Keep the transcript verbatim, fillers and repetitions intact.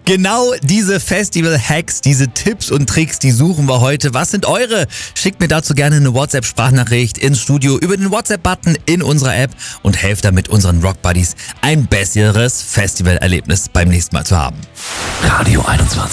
Genau diese Festival-Hacks, diese Tipps und Tricks, die suchen wir heute. Was sind eure? Schickt mir dazu gerne eine WhatsApp-Sprachnachricht ins Studio über den WhatsApp-Button in unserer App und helft damit unseren Rock Buddies ein besseres Festivalerlebnis beim nächsten Mal zu haben. Radio einundzwanzig.